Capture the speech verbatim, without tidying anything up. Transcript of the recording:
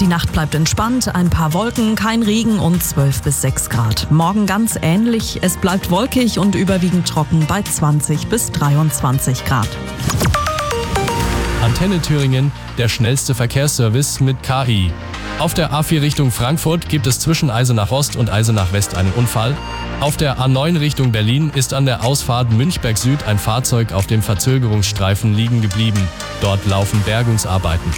Die Nacht bleibt entspannt, ein paar Wolken, kein Regen und zwölf bis sechs Grad. Morgen ganz ähnlich, es bleibt wolkig und überwiegend trocken bei zwanzig bis dreiundzwanzig Grad. Antenne Thüringen, der schnellste Verkehrsservice mit K I. Auf der A vier Richtung Frankfurt gibt es zwischen Eisenach Ost und Eisenach West einen Unfall. Auf der A neun Richtung Berlin ist an der Ausfahrt Münchberg Süd ein Fahrzeug auf dem Verzögerungsstreifen liegen geblieben. Dort laufen Bergungsarbeiten.